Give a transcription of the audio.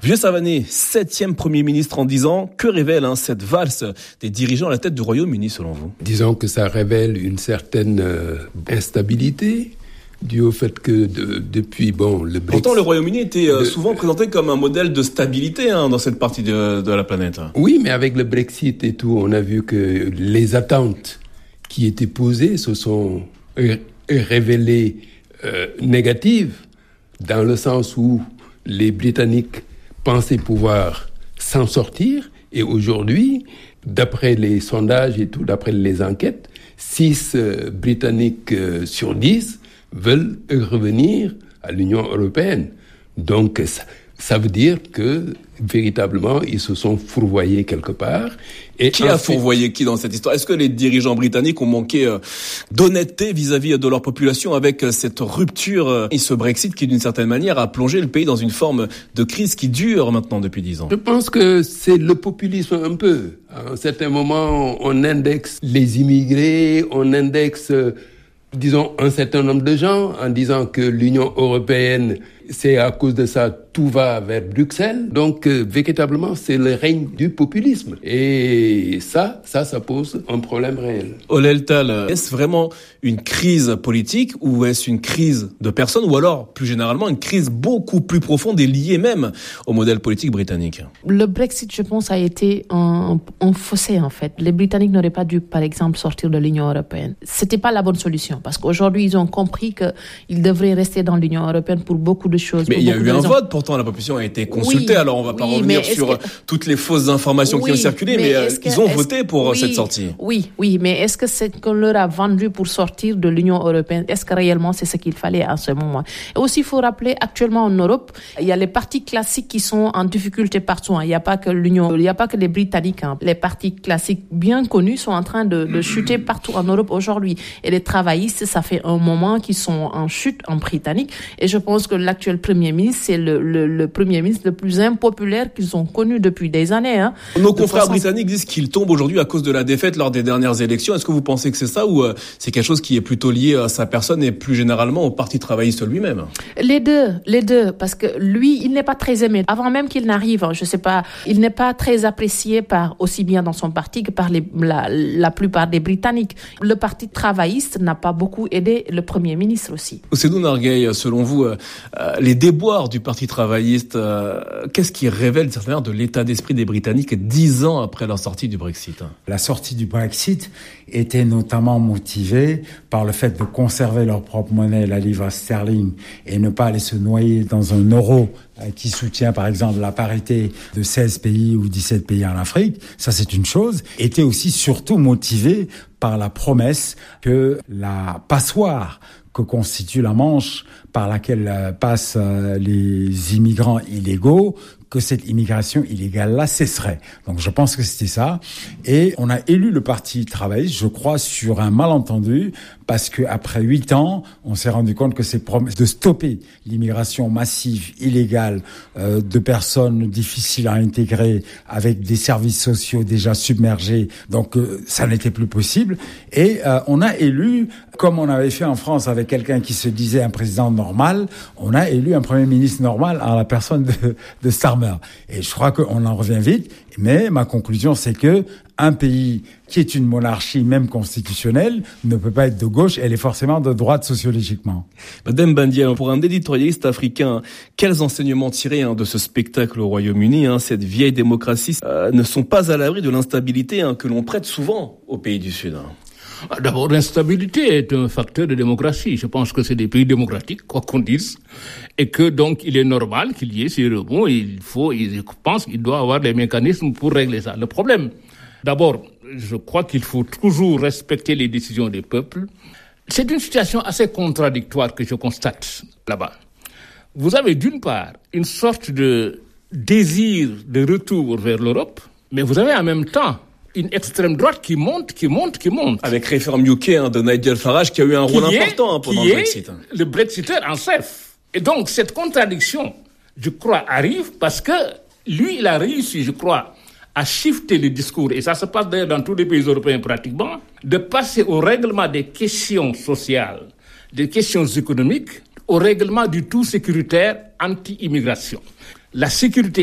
Vieux Savané, 7e Premier ministre en 10 ans, que révèle cette valse des dirigeants à la tête du Royaume-Uni selon vous ? Disons que ça révèle une certaine instabilité due au fait que depuis le Brexit... Pourtant le Royaume-Uni était souvent présenté comme un modèle de stabilité dans cette partie de la planète. Oui, mais avec le Brexit et tout, on a vu que les attentes qui étaient posées se sont révélées négatives, dans le sens où les Britanniques pensaient pouvoir s'en sortir. Et aujourd'hui, d'après les sondages et tout, d'après les enquêtes, 6 Britanniques sur 10 veulent revenir à l'Union européenne. Donc, ça veut dire que, véritablement, ils se sont fourvoyés quelque part. Et qui a fourvoyé qui dans cette histoire ? Est-ce que les dirigeants britanniques ont manqué d'honnêteté vis-à-vis de leur population avec cette rupture et ce Brexit qui, d'une certaine manière, a plongé le pays dans une forme de crise qui dure maintenant depuis 10 ans ? Je pense que c'est le populisme un peu. À un certain moment, on indexe les immigrés, on indexe... disons, un certain nombre de gens en disant que l'Union européenne, c'est à cause de ça, tout va vers Bruxelles. Donc, véritablement, c'est le règne du populisme. Et ça pose un problème réel. Olel Tal, est-ce vraiment une crise politique ou est-ce une crise de personnes ou alors, plus généralement, une crise beaucoup plus profonde et liée même au modèle politique britannique ? Le Brexit, je pense, a été un fossé, en fait. Les Britanniques n'auraient pas dû, par exemple, sortir de l'Union européenne. C'était pas la bonne solution parce qu'aujourd'hui, ils ont compris qu'ils devraient rester dans l'Union européenne pour beaucoup de choses. Mais il y a eu un vote, pourtant, la population a été consultée. Oui, alors, on va pas revenir sur toutes les fausses informations qui ont circulé, mais ils ont voté pour cette sortie. Oui, mais est-ce que c'est qu'on leur a vendu pour sortir de l'Union européenne? Est-ce que réellement c'est ce qu'il fallait à ce moment? Et aussi, il faut rappeler, actuellement en Europe, il y a les partis classiques qui sont en difficulté partout. Il n'y a pas que l'Union, il n'y a pas que les Britanniques. Les partis classiques bien connus sont en train de chuter partout en Europe aujourd'hui. Et les travaillistes, ça fait un moment qu'ils sont en chute en Britannique. Et je pense que l'actuel Premier ministre, c'est le Premier ministre le plus impopulaire qu'ils ont connu depuis des années. Nos confrères britanniques disent qu'il tombe aujourd'hui à cause de la défaite lors des dernières élections. Est-ce que vous pensez que c'est ça ou c'est quelque chose qui est plutôt lié à sa personne et plus généralement au Parti travailliste lui-même ? Les deux, parce que lui, il n'est pas très aimé. Avant même qu'il n'arrive, je sais pas, il n'est pas très apprécié aussi bien dans son parti que par la plupart des Britanniques. Le Parti travailliste n'a pas beaucoup aidé le Premier ministre aussi. Ousseynou Nargueil, selon vous, les déboires du Parti travailliste, qu'est-ce qui révèle certainement de l'état d'esprit des Britanniques 10 ans après leur sortie du Brexit ? La sortie du Brexit était notamment motivée par le fait de conserver leur propre monnaie, la livre sterling, et ne pas aller se noyer dans un euro qui soutient par exemple la parité de 16 pays ou 17 pays en Afrique. Ça, c'est une chose. Était aussi surtout motivée par la promesse que la passoire que constitue la Manche par laquelle passent les immigrants illégaux, que cette immigration illégale-là cesserait. Donc je pense que c'était ça. Et on a élu le Parti travailliste, je crois, sur un malentendu, parce qu'après 8 ans, on s'est rendu compte que ces promesses de stopper l'immigration massive, illégale, de personnes difficiles à intégrer, avec des services sociaux déjà submergés, donc ça n'était plus possible. Et on a élu, comme on avait fait en France avec quelqu'un qui se disait un président normal, on a élu un Premier ministre normal à la personne de Starmer. Et je crois qu'on en revient vite, mais ma conclusion, c'est que un pays qui est une monarchie, même constitutionnelle, ne peut pas être de gauche, elle est forcément de droite sociologiquement. Madame Bandiel, pour un éditorialiste africain, quels enseignements tirer de ce spectacle au Royaume-Uni, cette vieille démocratie, ne sont pas à l'abri de l'instabilité que l'on prête souvent aux pays du Sud? D'abord, l'instabilité est un facteur de démocratie. Je pense que c'est des pays démocratiques, quoi qu'on dise, et que donc il est normal qu'il y ait ces rebonds. Je pense qu'il doit avoir des mécanismes pour régler ça. Le problème, d'abord, je crois qu'il faut toujours respecter les décisions des peuples. C'est une situation assez contradictoire que je constate là-bas. Vous avez d'une part une sorte de désir de retour vers l'Europe, mais vous avez en même temps une extrême droite qui monte. Avec Reform UK de Nigel Farage qui a eu un rôle important pendant le Brexit. Le Brexiteur en chef. Et donc cette contradiction, je crois, arrive parce que lui, il a réussi, je crois, à shifter le discours, et ça se passe d'ailleurs dans tous les pays européens pratiquement, de passer au règlement des questions sociales, des questions économiques, au règlement du tout sécuritaire anti-immigration. La sécurité